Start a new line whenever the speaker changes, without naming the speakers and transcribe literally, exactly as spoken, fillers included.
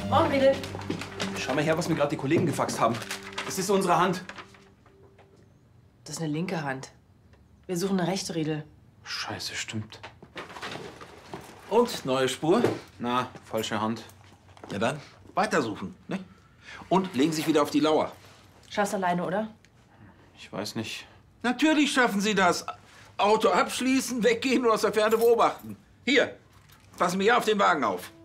Morgen, Riedel.
Schau mal her, was mir gerade die Kollegen gefaxt haben. Das ist unsere Hand.
Das ist eine linke Hand. Wir suchen eine rechte, Riedel.
Scheiße, stimmt. Und, neue Spur? Na, falsche Hand.
Ja dann, weitersuchen, ne? Und legen sich wieder auf die Lauer.
Schaffst alleine, oder?
Ich weiß nicht.
Natürlich schaffen Sie das. Auto abschließen, weggehen und aus der Ferne beobachten. Hier, passen wir hier auf den Wagen auf.